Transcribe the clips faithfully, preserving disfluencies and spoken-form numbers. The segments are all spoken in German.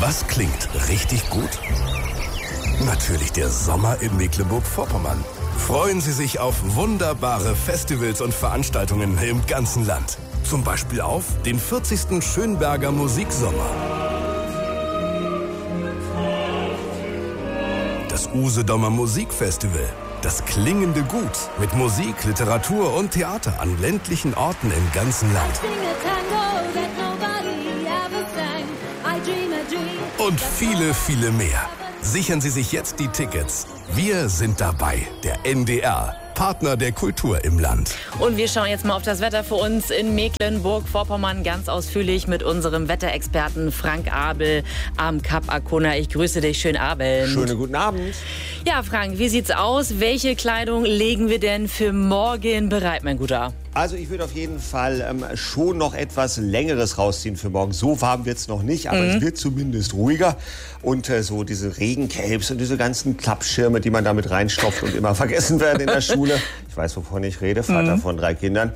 Was klingt richtig gut? Natürlich der Sommer in Mecklenburg-Vorpommern. Freuen Sie sich auf wunderbare Festivals und Veranstaltungen im ganzen Land. Zum Beispiel auf den vierzigsten Schönberger Musiksommer. Das Usedomer Musikfestival. Das klingende Gut mit Musik, Literatur und Theater an ländlichen Orten im ganzen Land. Und viele, viele mehr. Sichern Sie sich jetzt die Tickets. Wir sind dabei, der N D R, Partner der Kultur im Land. Und wir schauen jetzt mal auf das Wetter für uns in Mecklenburg-Vorpommern ganz ausführlich mit unserem Wetterexperten Frank Abel am Kap Arkona. Ich grüße dich, schönen Abend. Schönen guten Abend. Ja, Frank, wie sieht's aus? Welche Kleidung legen wir denn für morgen bereit, mein Guter? Also ich würde auf jeden Fall ähm, schon noch etwas Längeres rausziehen für morgen. So warm wird es noch nicht, aber mhm. es wird zumindest ruhiger. Und äh, so diese Regencapes und diese ganzen Klappschirme, die man da mit reinstopft und immer vergessen werden in der Schule. Ich weiß, wovon ich rede, Vater mhm. von drei Kindern.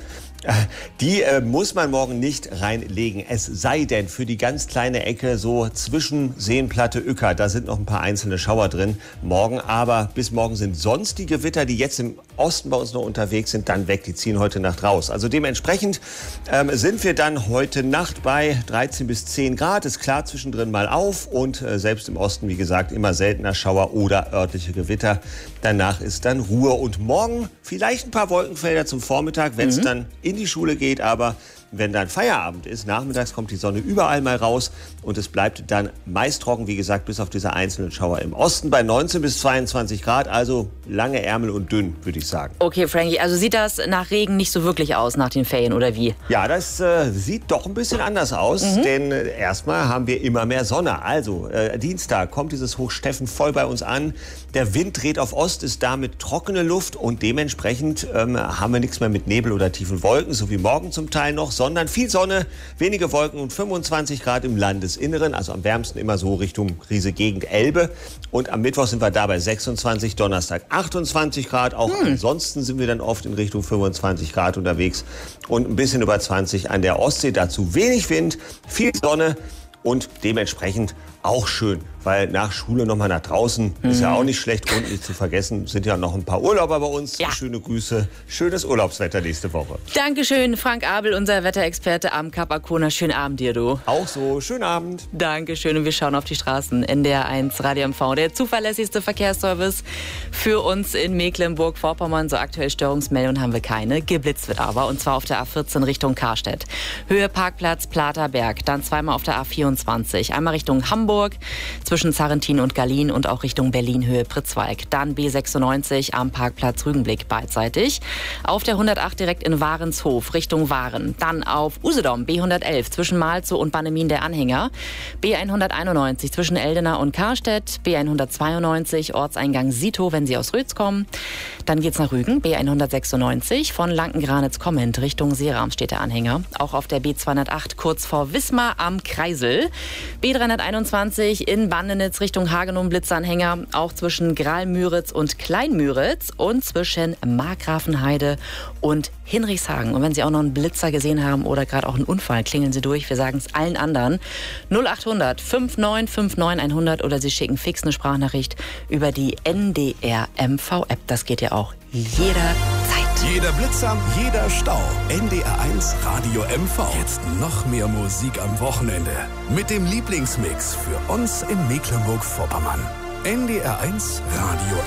Die äh, muss man morgen nicht reinlegen. Es sei denn, für die ganz kleine Ecke so zwischen Seenplatte, Uecker, da sind noch ein paar einzelne Schauer drin. Morgen aber, bis morgen sind sonst die Gewitter, die jetzt im Osten bei uns noch unterwegs sind, dann weg. Die ziehen heute Nacht raus. Also dementsprechend ähm, sind wir dann heute Nacht bei dreizehn bis zehn Grad. Ist klar zwischendrin mal auf und äh, selbst im Osten, wie gesagt, immer seltener Schauer oder örtliche Gewitter. Danach ist dann Ruhe und morgen vielleicht ein paar Wolkenfelder zum Vormittag, wenn es mhm. dann in die Schule geht, aber wenn dann Feierabend ist, nachmittags kommt die Sonne überall mal raus und es bleibt dann meist trocken, wie gesagt, bis auf diese einzelnen Schauer im Osten bei neunzehn bis zweiundzwanzig Grad, also lange Ärmel und dünn, würde ich sagen. Okay, Frankie, also sieht das nach Regen nicht so wirklich aus nach den Ferien, oder wie? Ja, das äh, sieht doch ein bisschen anders aus, mhm. denn äh, erstmal haben wir immer mehr Sonne. Also äh, Dienstag kommt dieses Hoch Steffen voll bei uns an, der Wind dreht auf Ost, ist damit trockene Luft und dementsprechend ähm, haben wir nichts mehr mit Nebel oder tiefen Wolken, so wie morgen zum Teil noch, sondern viel Sonne, wenige Wolken und fünfundzwanzig Grad im Landesinneren, also am wärmsten immer so Richtung Riese Gegend Elbe. Und am Mittwoch sind wir da bei sechsundzwanzig, Donnerstag achtundzwanzig Grad. Auch hm. ansonsten sind wir dann oft in Richtung fünfundzwanzig Grad unterwegs und ein bisschen über zwanzig an der Ostsee. Dazu wenig Wind, viel Sonne und dementsprechend auch schön, weil nach Schule noch mal nach draußen mhm. ist ja auch nicht schlecht und nicht zu vergessen, sind ja noch ein paar Urlauber bei uns. Ja. Schöne Grüße, schönes Urlaubswetter nächste Woche. Dankeschön, Frank Abel, unser Wetterexperte am Kap Arkona. Schönen Abend dir, du. Auch so, schönen Abend. Dankeschön und wir schauen auf die Straßen. N D R eins Radio M V, der zuverlässigste Verkehrsservice für uns in Mecklenburg-Vorpommern. So aktuell Störungsmeldungen haben wir keine. Geblitzt wird aber, und zwar auf der A vierzehn Richtung Karstedt. Höhe Parkplatz Platerberg, dann zweimal auf der A vierundzwanzig. Einmal Richtung Hamburg, zwischen Zarrentin und Gallien und auch Richtung Berlin Höhe Pritzwalk. Dann B sechsundneunzig am Parkplatz Rügenblick beidseitig. Auf der hundertacht direkt in Warenshof Richtung Waren. Dann auf Usedom B hundertelf zwischen Malzow und Bannemin der Anhänger. B hunderteinundneunzig zwischen Eldena und Karstedt. B hundertzweiundneunzig Ortseingang Sito, wenn Sie aus Rötz kommen. Dann geht's nach Rügen. B hundertsechsundneunzig von Lankengranitz-Kommend Richtung Seeram steht der Anhänger. Auch auf der B zweihundertacht kurz vor Wismar am Kreisel. B dreihunderteinundzwanzig in Bandenitz Richtung Hagenow Blitzanhänger, auch zwischen Graal-Müritz und Klein-Müritz und zwischen Markgrafenheide und Hinrichshagen. Und wenn Sie auch noch einen Blitzer gesehen haben oder gerade auch einen Unfall, klingeln Sie durch. Wir sagen es allen anderen. null achthundert neunundfünfzig neunundfünfzig hundert oder Sie schicken fix eine Sprachnachricht über die N D R M V-App. Das geht ja auch jederzeit. Jeder Blitzer, jeder Stau. N D R eins Radio M V. Jetzt noch mehr Musik am Wochenende. Mit dem Lieblingsmix für uns in Mecklenburg-Vorpommern. N D R eins Radio